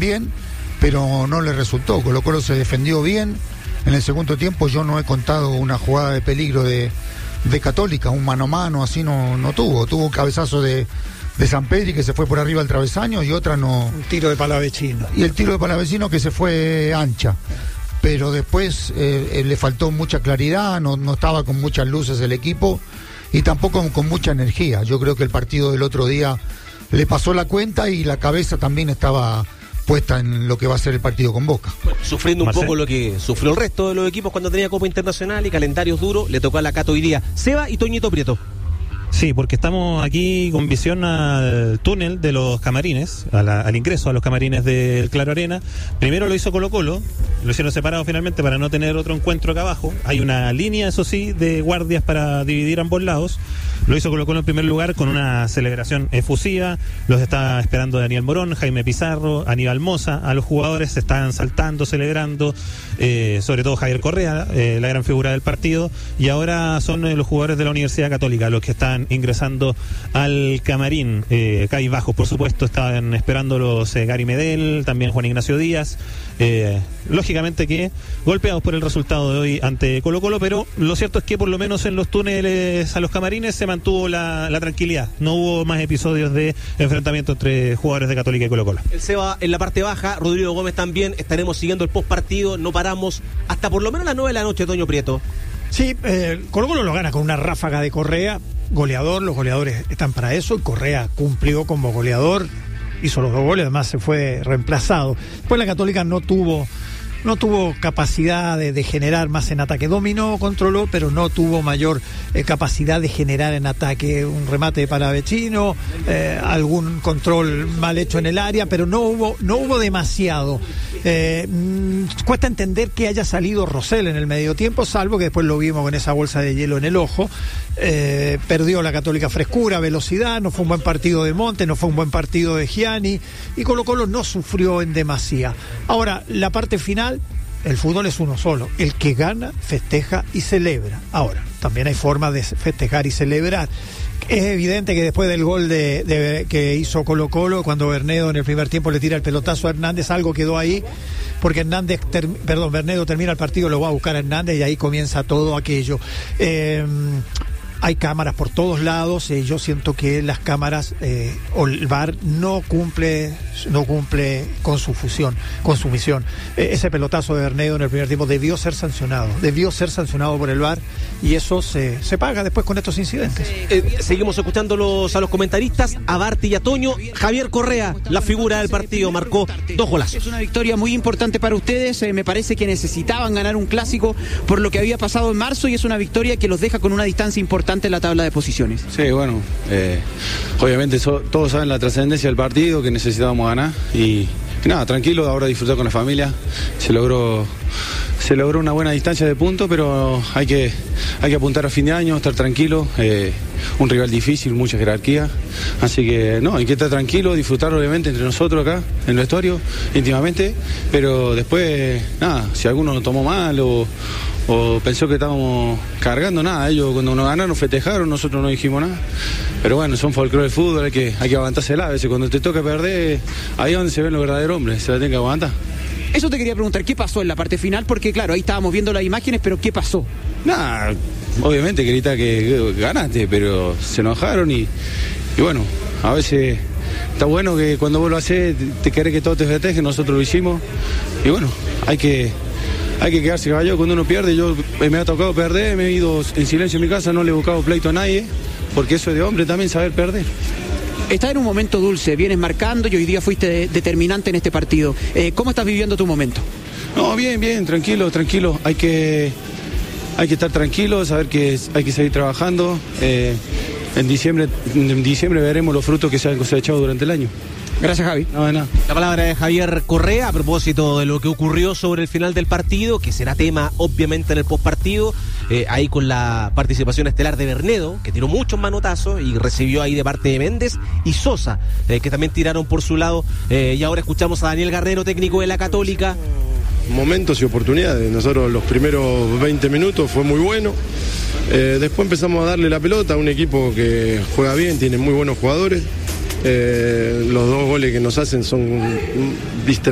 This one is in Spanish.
también, pero no le resultó. Colo-Colo se defendió bien. En el segundo tiempo yo no he contado una jugada de peligro de Católica, un mano a mano así no tuvo un cabezazo de Sampedri que se fue por arriba al travesaño y otra no. Un tiro de Palavecino. Y el tiro de Palavecino que se fue ancha. Pero después le faltó mucha claridad, no estaba con muchas luces el equipo y tampoco con mucha energía. Yo creo que el partido del otro día le pasó la cuenta y la cabeza también estaba puesta en lo que va a ser el partido con Boca. Bueno, sufriendo un poco lo que sufrió el resto de los equipos cuando tenía Copa Internacional y calendarios duros, le tocó a la Cato hoy día. Seba y Toñito Prieto. Sí, porque estamos aquí con visión al túnel de los camarines, al ingreso a los camarines del Claro Arena. Primero lo hizo Colo-Colo, lo hicieron separado finalmente para no tener otro encuentro acá abajo. Hay una línea, eso sí, de guardias para dividir ambos lados. Lo hizo Colo-Colo en primer lugar con una celebración efusiva. Los está esperando Daniel Morón, Jaime Pizarro, Aníbal Moza. A los jugadores se están saltando, celebrando, sobre todo Javier Correa, la gran figura del partido. Y ahora son los jugadores de la Universidad Católica los que están ingresando al camarín. Cabizbajos, por supuesto, estaban esperándolos Gary Medel, también Juan Ignacio Díaz. Lógicamente que golpeados por el resultado de hoy ante Colo-Colo, pero lo cierto es que por lo menos en los túneles a los camarines se mantuvo la tranquilidad. No hubo más episodios de enfrentamiento entre jugadores de Católica y Colo-Colo. El Seba en la parte baja, Rodrigo Gómez también. Estaremos siguiendo el post partido, no paramos hasta por lo menos las 9 de la noche, Toño Prieto. Sí, Colo-Colo lo gana con una ráfaga de Correa, goleador, los goleadores están para eso, y Correa cumplió como goleador, hizo los 2 goles, además se fue reemplazado. Después la Católica no tuvo capacidad de generar más en ataque. Dominó, controló, pero no tuvo mayor capacidad de generar en ataque. Un remate de Palavecino, algún control mal hecho en el área, pero no hubo demasiado. Cuesta entender que haya salido Rosell en el medio tiempo, salvo que después lo vimos con esa bolsa de hielo en el ojo. Perdió la Católica frescura, velocidad, no fue un buen partido de Monte, no fue un buen partido de Gianni, y Colo-Colo no sufrió en demasía. Ahora, la parte final, el fútbol es uno solo, el que gana, festeja y celebra. Ahora, también hay formas de festejar y celebrar. Es evidente que después del gol que hizo Colo-Colo, cuando Bernedo en el primer tiempo le tira el pelotazo a Hernández, algo quedó ahí, porque Bernedo termina el partido, lo va a buscar a Hernández y ahí comienza todo aquello. Hay cámaras por todos lados, yo siento que las cámaras o el VAR no cumple con su misión. Ese pelotazo de Bernedo en el primer tiempo debió ser sancionado por el VAR, y eso se paga después con estos incidentes. Seguimos escuchando a los comentaristas, a Barty y a Toño. Javier Correa, la figura del partido, marcó 2 golazos. Es una victoria muy importante para ustedes, me parece que necesitaban ganar un clásico por lo que había pasado en marzo, y es una victoria que los deja con una distancia importante en la tabla de posiciones. Sí, bueno, obviamente todos saben la trascendencia del partido, que necesitábamos ganar, y nada, tranquilo, ahora disfrutar con la familia. Se logró una buena distancia de puntos, pero hay que apuntar a fin de año, estar tranquilo. Un rival difícil, mucha jerarquía, así que no, hay que estar tranquilo, disfrutar obviamente entre nosotros acá en el vestuario íntimamente, pero después nada, si alguno lo tomó mal o pensó que estábamos cargando, nada, ellos cuando nos ganaron festejaron, nosotros no dijimos nada, pero bueno, son folclore del fútbol, hay que aguantársela. A veces cuando te toca perder, ahí es donde se ven los verdaderos hombres, se la tienen que aguantar. Eso te quería preguntar, ¿qué pasó en la parte final? Porque claro, ahí estábamos viendo las imágenes, pero ¿qué pasó? Nada, obviamente grita que ganaste, pero se enojaron y bueno, a veces está bueno que cuando vos lo haces te querés que todo te festeje, nosotros lo hicimos, y bueno, hay que quedarse callado cuando uno pierde. Yo me ha tocado perder, me he ido en silencio en mi casa, no le he buscado pleito a nadie, porque eso es de hombre también, saber perder. Estás en un momento dulce, vienes marcando y hoy día fuiste determinante en este partido. ¿Cómo estás viviendo tu momento? No, bien, tranquilo. Hay que estar tranquilo, saber que hay que seguir trabajando. En diciembre veremos los frutos que se han cosechado durante el año. Gracias, Javi. No, de nada. La palabra de Javier Correa a propósito de lo que ocurrió sobre el final del partido, que será tema obviamente en el postpartido, ahí con la participación estelar de Bernedo, que tiró muchos manotazos y recibió ahí de parte de Méndez y Sosa, que también tiraron por su lado, y ahora escuchamos a Daniel Garrero, técnico de la Católica. Momentos y oportunidades. Nosotros los primeros 20 minutos fue muy bueno. Después empezamos a darle la pelota a un equipo que juega bien, tiene muy buenos jugadores. Los 2 goles que nos hacen son